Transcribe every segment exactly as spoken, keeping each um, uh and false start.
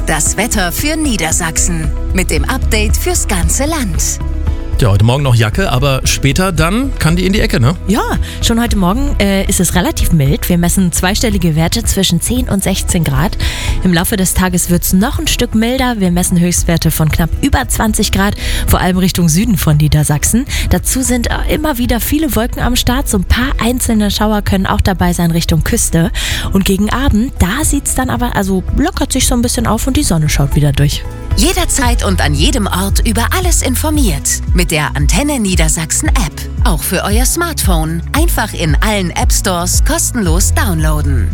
das Wetter für Niedersachsen. Mit dem Update fürs ganze Land. Ja, heute Morgen noch Jacke, aber später dann kann die in die Ecke, ne? Ja, schon heute Morgen äh, ist es relativ mild. Wir messen zweistellige Werte zwischen zehn und sechzehn Grad. Im Laufe des Tages wird es noch ein Stück milder. Wir messen Höchstwerte von knapp über zwanzig Grad, vor allem Richtung Süden von Niedersachsen. Dazu sind immer wieder viele Wolken am Start. So ein paar einzelne Schauer können auch dabei sein Richtung Küste. Und gegen Abend, da sieht es dann aber, also lockert sich so ein bisschen auf und die Sonne schaut wieder durch. Jederzeit und an jedem Ort über alles informiert. Mit der Antenne Niedersachsen App. Auch für euer Smartphone. Einfach in allen App Stores kostenlos downloaden.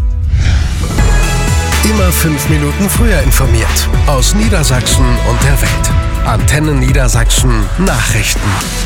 Immer fünf Minuten früher informiert. Aus Niedersachsen und der Welt. Antenne Niedersachsen Nachrichten.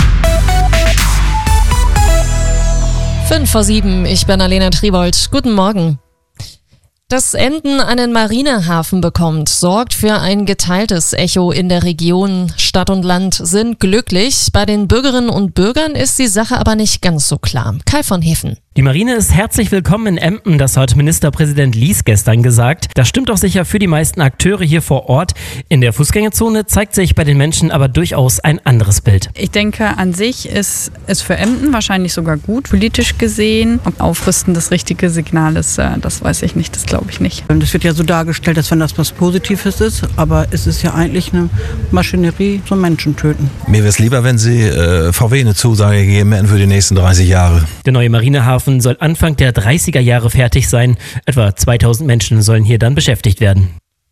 Fünf vor sieben, ich bin Alena Tribold. Guten Morgen. Dass Emden einen Marinehafen bekommt, sorgt für ein geteiltes Echo in der Region. Stadt und Land sind glücklich. Bei den Bürgerinnen und Bürgern ist die Sache aber nicht ganz so klar. Kai von Heffen. Die Marine ist herzlich willkommen in Emden, das hat Ministerpräsident Lies gestern gesagt. Das stimmt auch sicher für die meisten Akteure hier vor Ort. In der Fußgängerzone zeigt sich bei den Menschen aber durchaus ein anderes Bild. Ich denke, an sich ist es für Emden wahrscheinlich sogar gut, politisch gesehen. Ob Aufrüsten das richtige Signal ist, das weiß ich nicht, das glaube ich nicht. Das wird ja so dargestellt, als wenn das was Positives ist, aber es ist ja eigentlich eine Maschinerie zum Menschen töten. Mir wäre es lieber, wenn Sie äh, V W eine Zusage gegeben hätten für die nächsten dreißig Jahre. Der neue Marinehafen soll Anfang der dreißiger Jahre fertig sein. Etwa zweitausend Menschen sollen hier dann beschäftigt werden.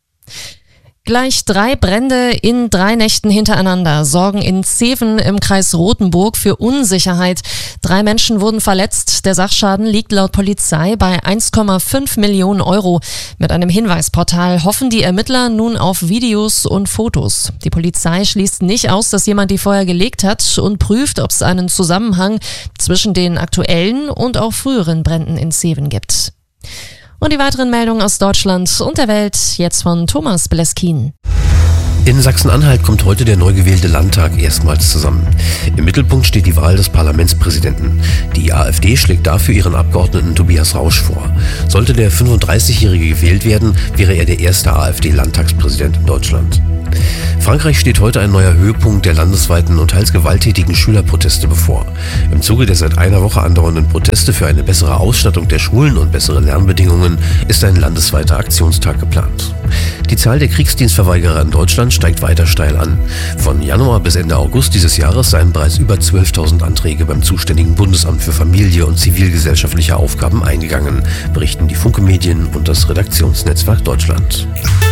Gleich drei Brände in drei Nächten hintereinander sorgen in Zeven im Kreis Rothenburg für Unsicherheit. Drei Menschen wurden verletzt. Der Sachschaden liegt laut Polizei bei eins Komma fünf Millionen Euro. Mit einem Hinweisportal hoffen die Ermittler nun auf Videos und Fotos. Die Polizei schließt nicht aus, dass jemand die Feuer gelegt hat und prüft, ob es einen Zusammenhang zwischen den aktuellen und auch früheren Bränden in Zeven gibt. Und die weiteren Meldungen aus Deutschland und der Welt jetzt von Thomas Bleskin. In Sachsen-Anhalt kommt heute der neu gewählte Landtag erstmals zusammen. Im Mittelpunkt steht die Wahl des Parlamentspräsidenten. Die AfD schlägt dafür ihren Abgeordneten Tobias Rausch vor. Sollte der fünfunddreißigjährige gewählt werden, wäre er der erste AfD-Landtagspräsident in Deutschland. Frankreich steht heute ein neuer Höhepunkt der landesweiten und teils gewalttätigen Schülerproteste bevor. Im Zuge der seit einer Woche andauernden Proteste für eine bessere Ausstattung der Schulen und bessere Lernbedingungen ist ein landesweiter Aktionstag geplant. Die Zahl der Kriegsdienstverweigerer in Deutschland steigt weiter steil an. Von Januar bis Ende August dieses Jahres seien bereits über zwölftausend Anträge beim zuständigen Bundesamt für Familie und zivilgesellschaftliche Aufgaben eingegangen, berichten die Funke Medien und das Redaktionsnetzwerk Deutschland.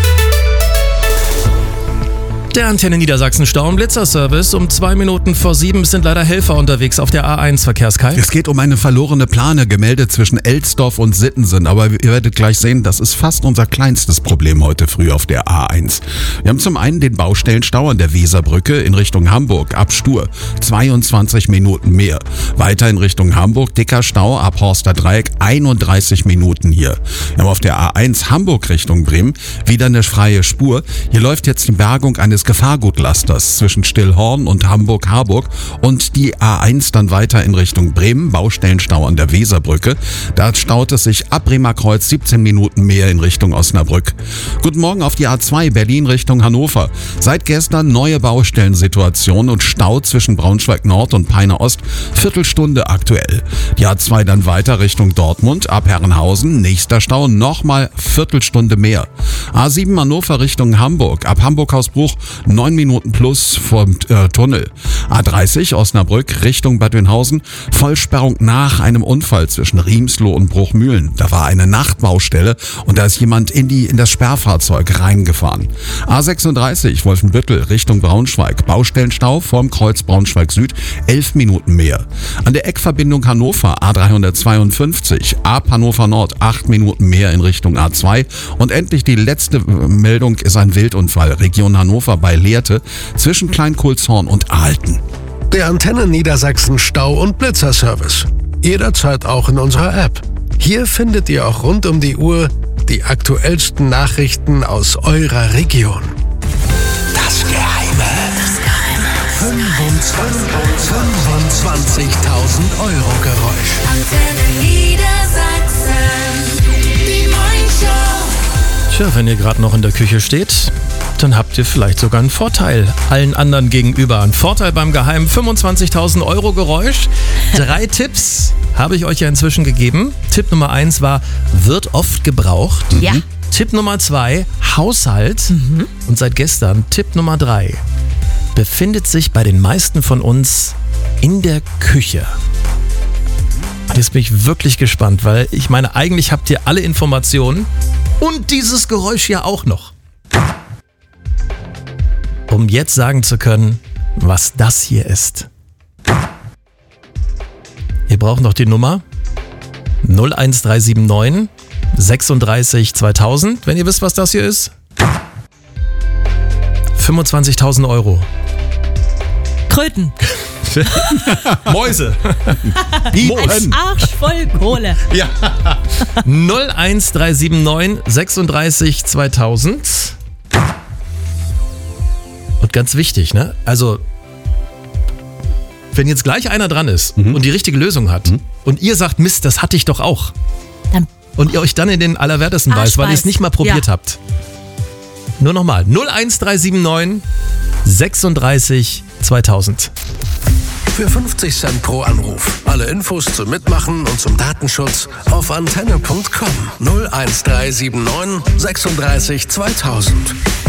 Der Antenne Niedersachsen Stau- und Blitzerservice. Um zwei Minuten vor sieben sind leider Helfer unterwegs auf der A eins. Verkehrskai. Es geht um eine verlorene Plane, gemeldet zwischen Elsdorf und Sittensen. Aber ihr werdet gleich sehen, das ist fast unser kleinstes Problem heute früh auf der A eins. Wir haben zum einen den Baustellenstau an der Weserbrücke in Richtung Hamburg ab Stur. zweiundzwanzig Minuten mehr. Weiter in Richtung Hamburg dicker Stau ab Horster Dreieck. einunddreißig Minuten hier. Wir haben auf der A eins Hamburg Richtung Bremen wieder eine freie Spur. Hier läuft jetzt die Bergung eines Gefahrgutlasters zwischen Stillhorn und Hamburg-Harburg und die A eins dann weiter in Richtung Bremen, Baustellenstau an der Weserbrücke. Da staut es sich ab Bremer Kreuz siebzehn Minuten mehr in Richtung Osnabrück. Guten Morgen auf die A zwei Berlin Richtung Hannover. Seit gestern neue Baustellensituation und Stau zwischen Braunschweig Nord und Peine Ost. Viertelstunde aktuell. Die A zwei dann weiter Richtung Dortmund, ab Herrenhausen, nächster Stau, nochmal Viertelstunde mehr. A sieben Hannover Richtung Hamburg, ab Hamburg-Hausbruch neun Minuten plus vom äh, Tunnel. A dreißig Osnabrück Richtung Bad Oeynhausen, Vollsperrung nach einem Unfall zwischen Riemsloh und Bruchmühlen. Da war eine Nachtbaustelle und da ist jemand in die in das Sperrfahrzeug reingefahren. A sechsunddreißig Wolfenbüttel Richtung Braunschweig, Baustellenstau vorm Kreuz Braunschweig Süd, elf Minuten mehr. An der Eckverbindung Hannover A dreihundertzweiundfünfzig, ab Hannover Nord acht Minuten mehr in Richtung A zwei und endlich die letzte Meldung ist ein Wildunfall, Region Hannover bei Lehrte zwischen Kleinkulzhorn und Ahlten. Der Antenne Niedersachsen Stau- und Blitzerservice. Jederzeit auch in unserer App. Hier findet ihr auch rund um die Uhr die aktuellsten Nachrichten aus eurer Region. Das Geheime. Das Geheime. fünfundzwanzigtausend Euro Geräusch. Antenne Niedersachsen. Die Morning Show. Tja, wenn ihr gerade noch in der Küche steht, dann habt ihr vielleicht sogar einen Vorteil allen anderen gegenüber. Ein Vorteil beim geheimen fünfundzwanzigtausend Euro Geräusch. Drei Tipps habe ich euch ja inzwischen gegeben. Tipp Nummer eins war, wird oft gebraucht. Ja. Tipp Nummer zwei, Haushalt. Mhm. Und seit gestern Tipp Nummer drei, befindet sich bei den meisten von uns in der Küche. Jetzt bin ich wirklich gespannt, weil ich meine, eigentlich habt ihr alle Informationen und dieses Geräusch ja auch noch. Um jetzt sagen zu können, was das hier ist. Ihr braucht noch die Nummer null eins drei sieben neun sechsunddreißig zweitausend, wenn ihr wisst, was das hier ist. fünfundzwanzigtausend Euro. Kröten. Mäuse. Ein Arsch voll Kohle. Ja. null eins drei sieben neun sechsunddreißig zweitausend. Und ganz wichtig, ne? Also, wenn jetzt gleich einer dran ist mhm. und die richtige Lösung hat mhm. und ihr sagt, Mist, das hatte ich doch auch. Dann und ihr euch dann in den Allerwertesten beißt, weil ihr es nicht mal probiert ja. habt. Nur nochmal. null eins drei sieben neun sechsunddreißig zweitausend. Für fünfzig Cent pro Anruf. Alle Infos zum Mitmachen und zum Datenschutz auf antenne punkt com. null eins drei sieben neun sechsunddreißig zweitausend.